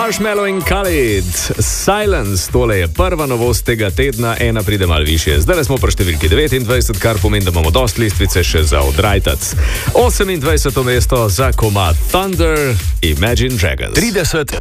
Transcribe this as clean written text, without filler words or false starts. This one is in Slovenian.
Marshmallow in Khalid, Silence, tole je prva novost tega tedna, ena pride malo više. Zdaj smo pri številki 29, kar pomeni, da imamo dosti listvice še za odrajtac. 28. mesto za komad Thunder, Imagine Dragons. 30.